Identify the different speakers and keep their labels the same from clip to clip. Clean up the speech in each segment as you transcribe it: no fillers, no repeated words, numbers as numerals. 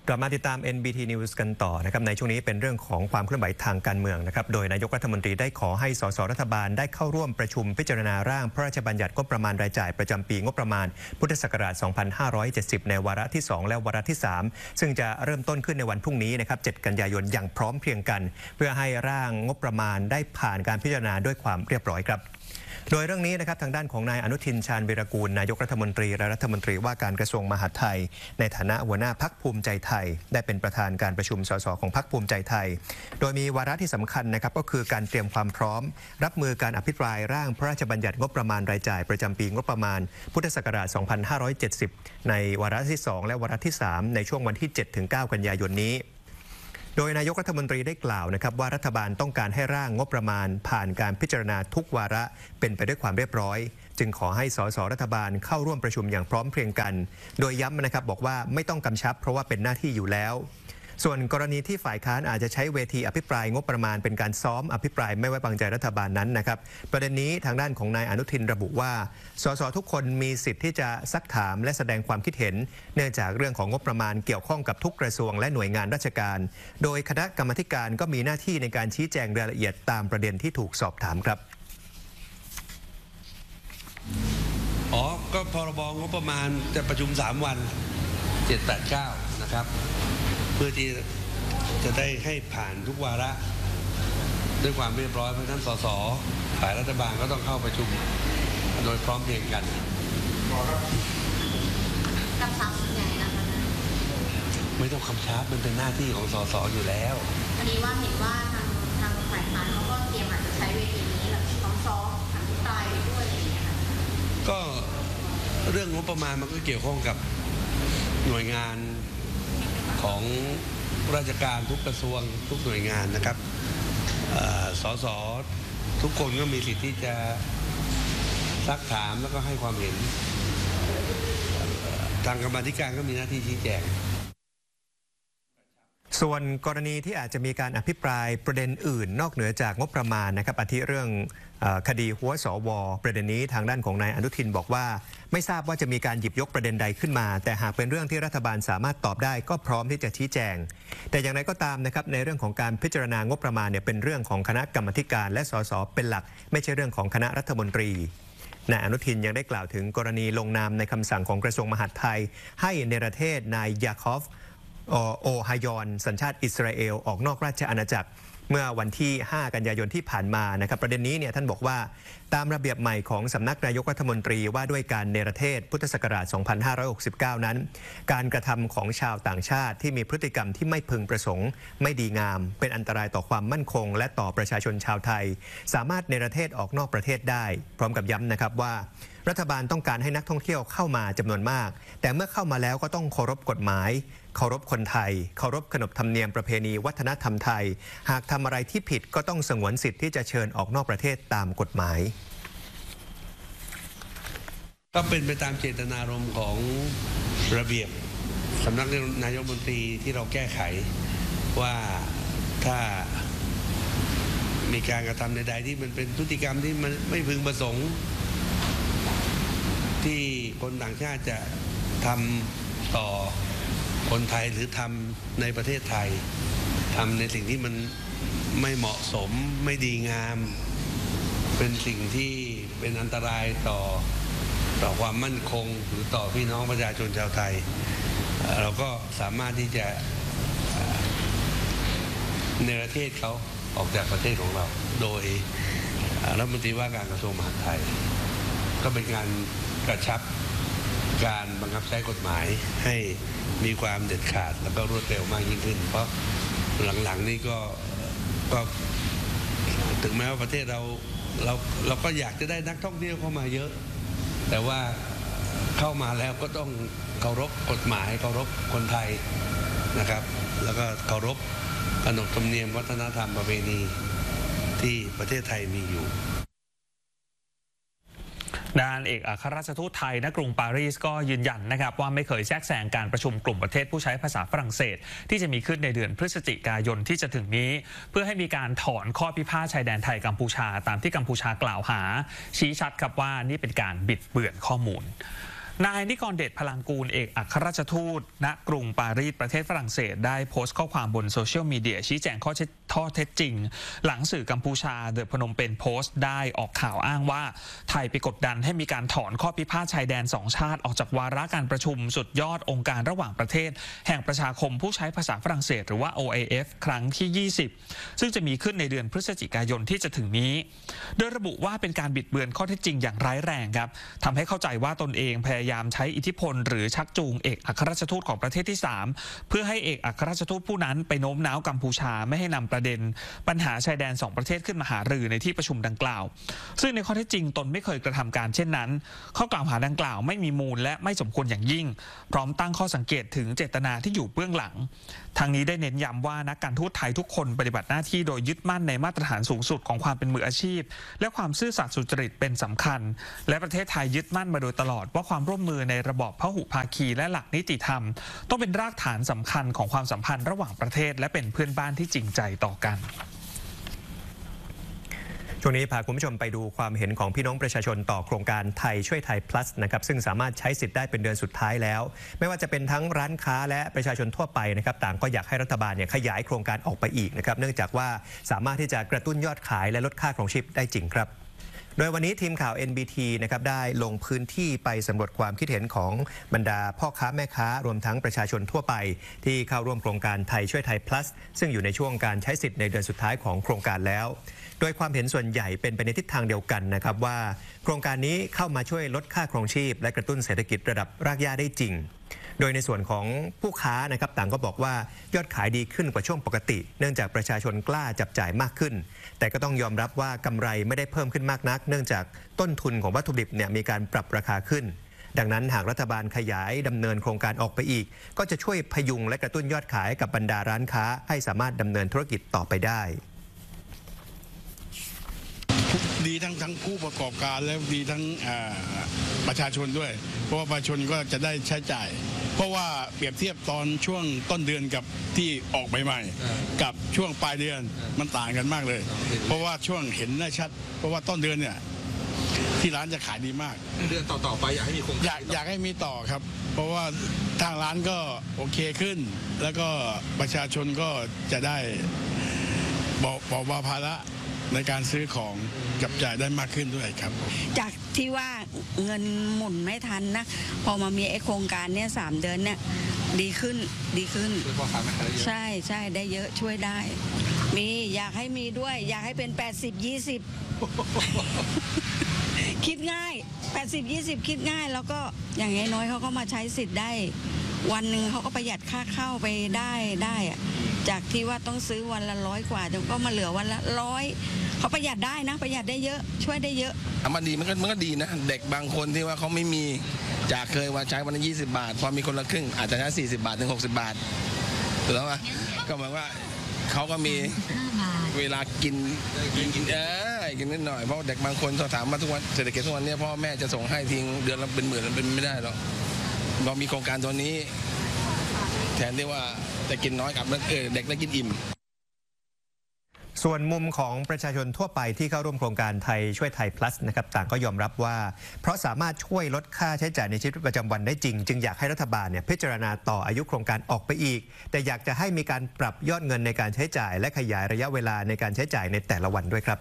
Speaker 1: กลับมาติดตาม NBT News กันต่อนะครับในช่วงนี้เป็นเรื่องของความเคลื่อนไหวทางการเมืองนะครับโดยนายกรัฐมนตรีได้ขอให้สสรัฐบาลได้เข้าร่วมประชุมพิจารณาร่างพระราชบัญญัติงบประมาณรายจ่ายประจำปีงบประมาณพุทธศักราช 2570 ในวาระที่ 2 และวาระที่ 3 ซึ่งจะเริ่มต้นขึ้นในวันพรุ่งนี้นะครับ 7 กันยายนอย่างพร้อมเพรียงกันเพื่อให้ร่างงบประมาณได้ผ่านการพิจารณาด้วยความเรียบร้อยครับโดยเรื่องนี้นะครับทางด้านของนายอนุทินชาญวีรกูลนายกรัฐมนตรีและรัฐมนตรีว่าการกระทรวงมหาดไทยในฐานะหัวหน้าพรรคภูมิใจไทยได้เป็นประธานการประชุมสสของพรรคภูมิใจไทยโดยมีวาระที่สำคัญนะครับก็คือการเตรียมความพร้อมรับมือการอภิปรายร่างพระราชบัญญัติงบประมาณรายจ่ายประจำปีงบประมาณพุทธศักราช 2570 ในวาระที่ 2 และวาระที่ 3 ในช่วงวันที่ 7-9 กันยายนนี้โดยนายกรัฐมนตรีได้กล่าวนะครับว่ารัฐบาลต้องการให้ร่างงบประมาณผ่านการพิจารณาทุกวาระเป็นไปด้วยความเรียบร้อยจึงขอให้สสรัฐบาลเข้าร่วมประชุมอย่างพร้อมเพรียงกันโดยย้ำนะครับบอกว่าไม่ต้องกำชับเพราะว่าเป็นหน้าที่อยู่แล้วส่วนกรณีที่ฝ่ายค้านอาจจะใช้เวทีอภิปรายงบประมาณเป็นการซ้อมอภิปรายไม่ไว้วางใจรัฐบาลนั้นนะครับประเด็นนี้ทางด้านของนายอนุทินระบุว่าสสทุกคนมีสิทธิ์ที่จะซักถามและแสดงความคิดเห็นเนื่องจากเรื่องของงบประมาณเกี่ยวข้องกับทุกกระทรวงและหน่วยงานราชการโดยคณะกรรมาการก็มีหน้าที่ในการชี้แจงรายละเอียดตามประเด็นที่ถูกสอบถามครับ
Speaker 2: ก็พรบงบประมาณจะประชุม3 วัน 7-8-9 นะครับเพื่อที่จะได้ให้ผ่านทุกวาระด้วยความเรียบร้อยเพราะฉะนั้นสสฝ่ายรัฐบาลก็ต้องเข้าประชุมโดยพร้อมเพรียงกัน
Speaker 3: กำชับใหญ่นะคะ
Speaker 2: ไม่ต้องคำชับมันเป็นหน้าที่ของสสอยู่แล้ว
Speaker 3: อันนี้ว่าเห็นว่าทางฝ่ายค้านเขาก็เตรียมอาจจะใช้เวทีนี้แบบซ้อมอภิปรายไปด้วยอะไรอย่างเงี้ยค่ะ
Speaker 2: ก็เรื่องงบประมาณมันก็เกี่ยวข้องกับหน่วยงานของราชการทุกกระทรวงทุกหน่วยงานนะครับสสทุกคนก็มีสิทธิ์ที่จะซักถามแล้วก็ให้ความเห็นทางกรรมาธิการก็มีหน้าที่ชี้แจง
Speaker 1: ส่วนกรณีที่อาจจะมีการอภิปรายประเด็นอื่นนอกเหนือจากงบประมาณนะครับอาทิเรื่องคดีหัวสวประเด็นนี้ทางด้านของนายอนุทินบอกว่าไม่ทราบว่าจะมีการหยิบยกประเด็นใดขึ้นมาแต่หากเป็นเรื่องที่รัฐบาลสามารถตอบได้ก็พร้อมที่จะชี้แจงแต่อย่างไรก็ตามนะครับในเรื่องของการพิจารณางบประมาณเนี่ยเป็นเรื่องของคณะกรรมาการและสสเป็นหลักไม่ใช่เรื่องของคณะรัฐมนตรีนายอนุทินยังได้กล่าวถึงกรณีลงนามในคำสั่งของกระทรวงมหาดไทยให้เนรเทศนายยาคอฟโอฮายอนสัญชาติอิสราเอลออกนอกราชอาณาจักรเมื่อวันที่ 5 กันยายนที่ผ่านมานะครับประเด็นนี้เนี่ยท่านบอกว่าตามระเบียบใหม่ของสำนักนายกรัฐมนตรีว่าด้วยการเนรเทศพุทธศักราช 2569 นั้นการกระทำของชาวต่างชาติที่มีพฤติกรรมที่ไม่พึงประสงค์ไม่ดีงามเป็นอันตรายต่อความมั่นคงและต่อประชาชนชาวไทยสามารถเนรเทศออกนอกประเทศได้พร้อมกับย้ำนะครับว่ารัฐบาลต้องการให้นักท่องเที่ยวเข้ามาจำนวนมากแต่เมื่อเข้ามาแล้วก็ต้องเคารพกฎหมายเคารพคนไทยเคารพขนบธรรมเนียมประเพณีวัฒนธรรมไทยหากทำอะไรที่ผิดก็ต้องสงวนสิทธิ์ที่จะเชิญออกนอกประเทศตามกฎหมาย
Speaker 2: ก็เป็นไปตามเจตนารมณ์ของระเบียบสำนักนายกรัฐมนตรีที่เราแก้ไขว่าถ้ามีการกระทำใดๆที่มันเป็นพฤติกรรมที่มันไม่พึงประสงค์ที่คนต่างชาติจะทำต่อคนไทยหรือทำในประเทศไทยทำในสิ่งที่มันไม่เหมาะสมไม่ดีงามเป็นสิ่งที่เป็นอันตรายต่อความมั่นคงหรือต่อพี่น้องประชาชนชาวไทยเราก็สามารถที่จะเนรเทศเขาออกจากประเทศของเราโดยรัฐมนตรีว่าการกระทรวงมหาดไทยก็เป็นการกระชับการบังคับใช้กฎหมายให้มีความเด็ดขาดแล้วก็รวดเร็วมากยิ่งขึ้นเพราะหลังๆนี้ก็ถึงแม้ว่าประเทศเราก็อยากจะได้นักท่องเที่ยวเข้ามาเยอะแต่ว่าเข้ามาแล้วก็ต้องเคารพกฎหมายเคารพคนไทยนะครับแล้วก็เคารพขนบธรรมเนียมวัฒนธรรมประเพณีที่ประเทศไทยมีอยู่
Speaker 4: ด้านเอกอัครราชทูตไทยณกรุงปารีสก็ยืนยันนะครับว่าไม่เคยแทรกแซงการประชุมกลุ่มประเทศผู้ใช้ภาษาฝรั่งเศสที่จะมีขึ้นในเดือนพฤศจิกายนที่จะถึงนี้เพื่อให้มีการถอนข้อพิพาทชายแดนไทยกัมพูชาตามที่กัมพูชากล่าวหาชี้ชัดครับว่านี่เป็นการบิดเบือนข้อมูลนายนิกรเดชพลังกูลเอกอัครราชทูตณกรุงปารีสประเทศฝรั่งเศสได้โพสต์ข้อความบนโซเชียลมีเดียชี้แจงข้อเท็จจริงหลังสื่อกัมพูชาเดอะพนมเปญโพสต์ได้ออกข่าวอ้างว่าไทยไปกดดันให้มีการถอนข้อพิพาทชายแดน2ชาติออกจากวาระการประชุมสุดยอดองค์การระหว่างประเทศแห่งประชาคมผู้ใช้ภาษาฝรั่งเศสหรือว่า OAF ครั้งที่ 20ซึ่งจะมีขึ้นในเดือนพฤศจิกายนที่จะถึงนี้โดยระบุว่าเป็นการบิดเบือนข้อเท็จจริงอย่างร้ายแรงครับทำให้เข้าใจว่าตนเองพยายามใช้อิทธิพลหรือชักจูงเอกอัครราชทูตของประเทศที่3เพื่อให้เอกอัครราชทูตผู้นั้นไปโน้มน้าวกัมพูชาไม่ให้นำประเด็นปัญหาชายแดน2ประเทศขึ้นมาหารือในที่ประชุมดังกล่าวซึ่งในข้อเท็จจริงตนไม่เคยกระทำการเช่นนั้นข้อกล่าวหาดังกล่าวไม่มีมูลและไม่สมควรอย่างยิ่งพร้อมตั้งข้อสังเกตถึงเจตนาที่อยู่เบื้องหลังทางนี้ได้เน้นย้ำว่านักการทูตไทยทุกคนปฏิบัติหน้าที่โดยยึดมั่นในมาตรฐานสูงสุดของความเป็นมืออาชีพและความซื่อสัตย์สุจริตเป็นสำคัญและประเทศไทยยึดมั่นมาโดยตลอดว่าความร่วมมือในระบอบพหุภาคีและหลักนิติธรรมต้องเป็นรากฐานสำคัญของความสัมพันธ์ระหว่างประเทศและเป็นเพื่อนบ้านที่จริงใจต่อกัน
Speaker 1: ช่วงนี้พาคุณผู้ชมไปดูความเห็นของพี่น้องประชาชนต่อโครงการไทยช่วยไทย plus นะครับซึ่งสามารถใช้สิทธิ์ได้เป็นเดือนสุดท้ายแล้วไม่ว่าจะเป็นทั้งร้านค้าและประชาชนทั่วไปนะครับต่างก็อยากให้รัฐบาลขยายโครงการออกไปอีกนะครับเนื่องจากว่าสามารถที่จะกระตุ้นยอดขายและลดค่าครองชีพได้จริงครับโดยวันนี้ทีมข่าว NBT นะครับได้ลงพื้นที่ไปสำรวจความคิดเห็นของบรรดาพ่อค้าแม่ค้ารวมทั้งประชาชนทั่วไปที่เข้าร่วมโครงการไทยช่วยไทย plus ซึ่งอยู่ในช่วงการใช้สิทธิ์ในเดือนสุดท้ายของโครงการแล้วโดยความเห็นส่วนใหญ่เป็นไปในทิศทางเดียวกันนะครับว่าโครงการนี้เข้ามาช่วยลดค่าครองชีพและกระตุ้นเศรษฐกิจระดับรากหญ้าได้จริงโดยในส่วนของผู้ค้านะครับต่างก็บอกว่ายอดขายดีขึ้นกว่าช่วงปกติเนื่องจากประชาชนกล้าจับจ่ายมากขึ้นแต่ก็ต้องยอมรับว่ากำไรไม่ได้เพิ่มขึ้นมากนักเนื่องจากต้นทุนของวัตถุดิบมีการปรับราคาขึ้นดังนั้นหากรัฐบาลขยายดำเนินโครงการออกไปอีกก็จะช่วยพยุงและกระตุ้นยอดขายกับบรรดาร้านค้าให้สามารถดำเนินธุรกิจต่อไปได้
Speaker 5: ดีทั้งผู้ประกอบการและดีทั้งประชาชนด้วยเพราะว่าประชาชนก็จะได้ใช้จ่ายเพราะว่าเปรียบเทียบตอนช่วงต้นเดือนกับที่ออกใหม่ๆกับช่วงปลายเดือนมันต่างกันมากเลยเพราะว่าช่วงเห็นได้ชัดเพราะว่าต้นเดือนเนี่ยที่ร้านจะขายดีมาก
Speaker 6: เดือนต่อไปอยากให้มีคง
Speaker 5: อยากให้มีต่อครับเพราะว่าทางร้านก็โอเคขึ้นแล้วก็ประชาชนก็จะได้บอกว่าภาระในการซื้อของจับจ่ายได้มากขึ้นด้วยครับ
Speaker 7: จากที่ว่าเงินหมุนไม่ทันนะพอมามีโครงการเนี่ย3 เดือนเนี่ยดีขึ้นใช่ได้เยอะช่วยได้มีอยากให้มีด้วยอยากให้เป็น80-20 คิดง่าย80-20คิดง่ายแล้วก็อย่างน้อยเขาก็มาใช้สิทธิ์ได้วันหนึ่งเขาก็ประหยัดค่าเข้าไปได้อะจากที่ว่าต้องซื้อวันละ100 กว่าแต่ก็มาเหลือวันละ100เขาประหยัดได้นะประหยัดได้เยอะช่วยได้เยอะ
Speaker 6: มันดีมันก็ดีนะเด็กบางคนที่ว่าเขาไม่มีจากเคยว่าใช้วันละ20 บาทพอมีคนละครึ่งอาจจะใช้40 บาทถึง60 บาทถูกแล้วป่ะก็หมายว่าเขาก็มีเวลากินนิดหน่อยเพราะเด็กบางคนสอบถามมาทุกวันเศรษฐกิจทุกวันนี้พ่อแม่จะส่งให้ทิ้งเดือนละเป็นหมื่นมันเป็นไม่ได้หรอกพอมีโครงการตัวนี้แทนที่ว่าจะกินน้อยกับเด็กได้กินอิ่ม
Speaker 1: ส่วนมุมของประชาชนทั่วไปที่เข้าร่วมโครงการไทยช่วยไทย plus นะครับต่างก็ยอมรับว่าเพราะสามารถช่วยลดค่าใช้จ่ายในชีวิตประจำวันได้จริงจึงอยากให้รัฐบาลพิจารณาต่ออายุโครงการออกไปอีกแต่อยากจะให้มีการปรับยอดเงินในการใช้จ่ายและขยายระยะเวลาในการใช้จ่ายในแต่ละวันด้วยครับ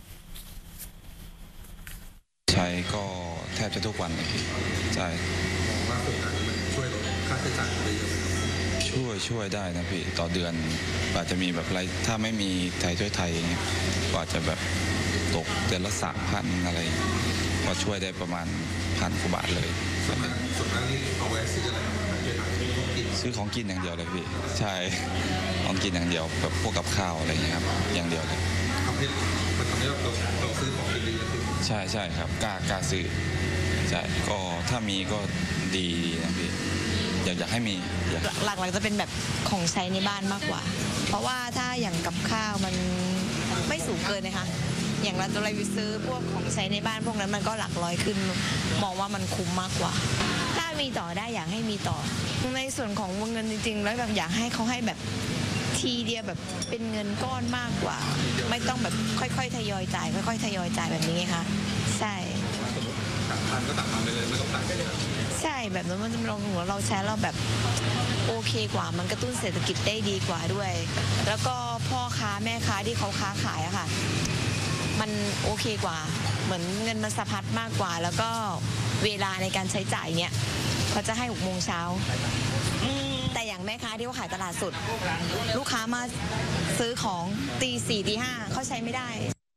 Speaker 8: ใช้ก็แทบจะทุกวันเลยใช่
Speaker 6: ว่าโครงการนี้ช่วยลดค่าใช้จ่ายได้เยอะ
Speaker 8: ช่วยได้นะพี่ต่อเดือนอาจจะมีแบบอะไรถ้าไม่มีไทยช่วยไทยก็อาจจะแบบตกเดือนละ3,000อะไรก็ช่วยได้ประมาณ1,000 กว่าบาทเลย
Speaker 6: ส่วนมากนี่เอาไว้ซื้ออะไร
Speaker 8: ซื้อของกินอย่างเดียวเลยพี่ใช่ของกินอย่างเดียวแบบพวกกับข้าวอะไรอย่างเงี้ยครับอย่างเดียวเลย
Speaker 6: มันทำให้เราซื้อของกินดีขึ้น
Speaker 8: ใช่ครับกล้าซื้อใช่ก็ถ้ามีก็ดีนะพี่อยากให้มี
Speaker 9: หลักๆจะเป็นแบบของใช้ในบ้านมากกว่าเพราะว่าถ้าอย่างกับข้าวมันไม่สูงเกินนะคะอย่างเราจะไปซื้อพวกของใช้ในบ้านพวกนั้นมันก็หลักร้อยขึ้นมองว่ามันคุ้มมากกว่าถ้ามีต่อได้อยากให้มีต่อในส่วนของวงเงินจริงๆแล้วแบบอยากให้เขาให้แบบทีเดียวแบบเป็นเงินก้อนมากกว่าไม่ต้องแบบค่อยๆทยอยจ่ายค่อยๆทยอยจ่ายแบบนี้ค่ะใช่
Speaker 6: ตัดพันก็ตัดพันไปเลยไม่ต้องตัดไปเลย
Speaker 9: ใใช่แบบนั้นมันเราใช้เราแบบโอเคกว่ามันกระตุ้นเศรษฐกิจได้ดีกว่าด้วยแล้วก็พ่อค้าแม่ค้าที่เขาค้าขายอะค่ะมันโอเคกว่าเหมือนเงินมันสะพัดมากกว่าแล้วก็เวลาในการใช้จ่ายเนี่ยเขาจะให้6 โมงเช้าแต่อย่างแม่ค้าที่เขาขายตลาดสดลูกค้ามาซื้อของตี 4 ตี 5เขาใช้ไม่ได้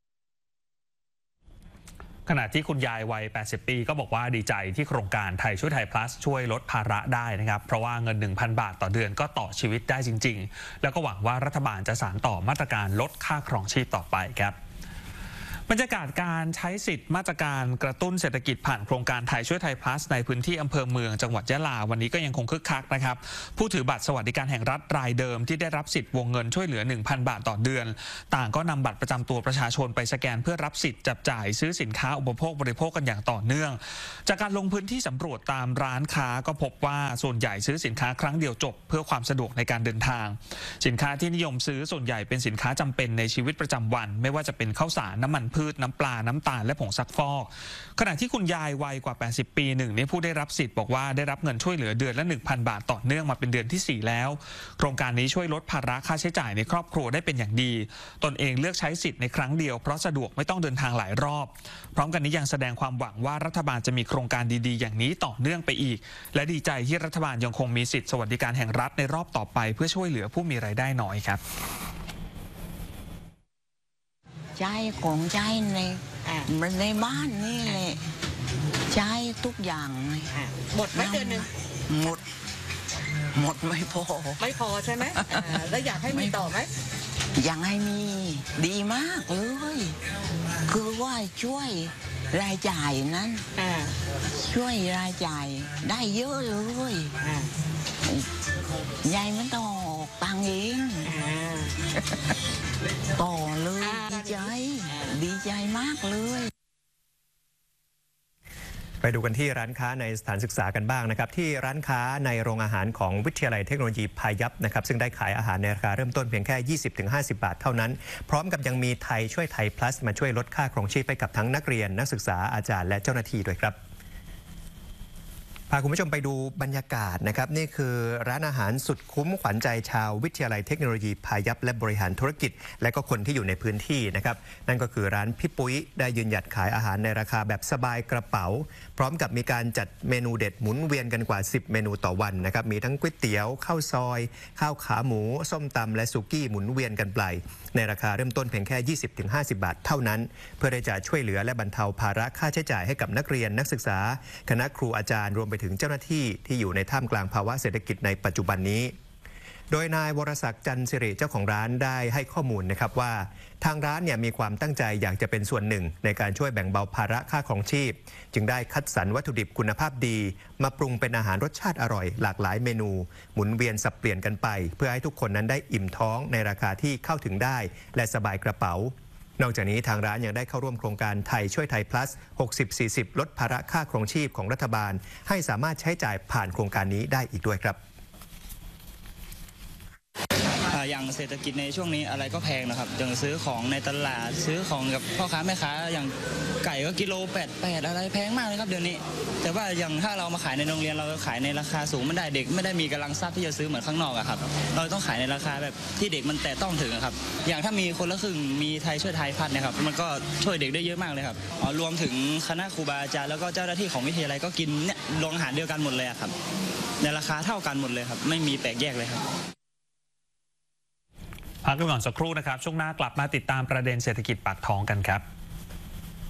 Speaker 4: ขณะที่คุณยายวัย 80 ปีก็บอกว่าดีใจที่โครงการไทยช่วยไทย plus ช่วยลดภาระได้นะครับเพราะว่าเงิน 1,000 บาทต่อเดือนก็ต่อชีวิตได้จริงๆแล้วก็หวังว่ารัฐบาลจะสานต่อมาตรการลดค่าครองชีพต่อไปครับบรรยากาศการใช้สิทธิ์มาตรการกระตุ้นเศรษฐกิจผ่านโครงการไทยช่วยไทย plus ในพื้นที่อำเภอเมืองจังหวัดยะลาวันนี้ก็ยังคงคึกคักนะครับผู้ถือบัตรสวัสดิการแห่งรัฐรายเดิมที่ได้รับสิทธิ์วงเงินช่วยเหลือ 1,000 บาทต่อเดือนต่างก็นำบัตรประจำตัวประชาชนไปสแกนเพื่อรับสิทธิ์จับจ่ายซื้อสินค้าอุปโภคบริโภคกันอย่างต่อเนื่องจากการลงพื้นที่สำรวจตามร้านค้าก็พบว่าส่วนใหญ่ซื้อสินค้าครั้งเดียวจบเพื่อความสะดวกในการเดินทางสินค้าที่นิยมซื้อส่วนใหญ่เป็นสินค้าจำเป็นในชีวิตประจำวันไม่ว่าจะเป็นข้าวสารน้ำมันพืชน้ำปลาน้ำตาลและผงซักฟอกขณะที่คุณยายวัยกว่า80 ปีหนึ่งในผู้ได้รับสิทธิ์บอกว่าได้รับเงินช่วยเหลือเดือนละ 1,000 บาทต่อเนื่องมาเป็นเดือนที่ 4 แล้วโครงการนี้ช่วยลดภาระค่าใช้จ่ายในครอบครัวได้เป็นอย่างดีตนเองเลือกใช้สิทธิ์ในครั้งเดียวเพราะสะดวกไม่ต้องเดินทางหลายรอบพร้อมกันนี้ยังแสดงความหวังว่ารัฐบาลจะมีโครงการดีๆอย่างนี้ต่อเนื่องไปอีกและดีใจที่รัฐบาลยังคงมีสิทธิสวัสดิการแห่งรัฐในรอบต่อไปเพื่อช่วยเหลือผู้มีรายได้น้อยครับ
Speaker 10: ใช้ของใช้ในบ้านนี่แหละใช้ทุกอย่าง
Speaker 11: หมดไหมเดือนหนึ่ง
Speaker 10: หมดไม่พอ
Speaker 11: ใช่ไหมแล้วอยากให้มีต่อไหม
Speaker 10: อยากให้มีดีมากเลยคือว่าช่วยรายจ่ายนั้นช่วยรายจ่ายได้เยอะเลยยายไม่ต้องออกตังค์เองต่อเลยดีใจมากเลย
Speaker 1: ไปดูกันที่ร้านค้าในสถานศึกษากันบ้างนะครับที่ร้านค้าในโรงอาหารของวิทยาลัยเทคโนโลยีพายัพนะครับซึ่งได้ขายอาหารในราคาเริ่มต้นเพียงแค่ 20-50 บาทเท่านั้นพร้อมกับยังมีไทยช่วยไทย plus มาช่วยลดค่าครองชีพให้กับทั้งนักเรียนนักศึกษาอาจารย์และเจ้าหน้าที่ด้วยครับพาคุณผู้ชมไปดูบรรยากาศนะครับนี่คือร้านอาหารสุดคุ้มขวัญใจชาววิทยาลัยเทคโนโลยีพายัพและบริหารธุรกิจและก็คนที่อยู่ในพื้นที่นะครับนั่นก็คือร้านพี่ปุ้ยได้ยืนหยัดขายอาหารในราคาแบบสบายกระเป๋าพร้อมกับมีการจัดเมนูเด็ดหมุนเวียนกันกว่า10เมนูต่อวันนะครับมีทั้งก๋วยเตี๋ยวข้าวซอยข้าวขาหมูส้มตำและสุกี้หมุนเวียนกันไปในราคาเริ่มต้นเพียงแค่ 20-50 บาทเท่านั้นเพื่อได้จะช่วยเหลือและบรรเทาภาระค่าใช้จ่ายให้กับนักเรียนนักศึกษาคณะครูอาจารย์รวมไปถึงเจ้าหน้าที่ที่อยู่ในท่ามกลางภาวะเศรษฐกิจในปัจจุบันนี้โดยนายวรศักดิ์จันทร์สิริเจ้าของร้านได้ให้ข้อมูลนะครับว่าทางร้านมีความตั้งใจอยากจะเป็นส่วนหนึ่งในการช่วยแบ่งเบาภาระค่าครองชีพจึงได้คัดสรรวัตถุดิบคุณภาพดีมาปรุงเป็นอาหารรสชาติอร่อยหลากหลายเมนูหมุนเวียนสับเปลี่ยนกันไปเพื่อให้ทุกคนนั้นได้อิ่มท้องในราคาที่เข้าถึงได้และสบายกระเป๋านอกจากนี้ทางร้านยังได้เข้าร่วมโครงการไทยช่วยไทย plus 60-40 ลดภาระค่าครองชีพของรัฐบาลให้สามารถใช้จ่ายผ่านโครงการนี้ได้อีกด้วยครับ
Speaker 12: อย่างเศรษฐกิจในช่วงนี้อะไรก็แพงนะครับอย่างซื้อของในตลาดซื้อของกับพ่อค้าแม่ค้าอย่างไก่ก็กิโล88อะไรแพงมากเลยครับเดี๋ยวนี้แต่ว่าอย่างถ้าเรามาขายในโรงเรียนเราขายในราคาสูงไม่ได้เด็กไม่ได้มีกำลังทรัพย์ที่จะซื้อเหมือนข้างนอกอะครับเราต้องขายในราคาแบบที่เด็กมันแต่ต้องถึงครับอย่างถ้ามีคนละครึ่งมีไทยช่วยไทยพัฒน์นะครับมันก็ช่วยเด็กได้เยอะมากเลยครับรวมถึงคณะครูบาอาจารย์แล้วก็เจ้าหน้าที่ของวิทยาลัยก็กินเนี่ยโรงอาหารเดียวกันหมดเลยครับในราคาเท่ากันหมดเลยครับไม่มีแปลกแยกเลยครับ
Speaker 4: พักกันก่อนสักครู่นะครับช่วงหน้ากลับมาติดตามประเด็นเศรษฐกิจปากท้องกันครับ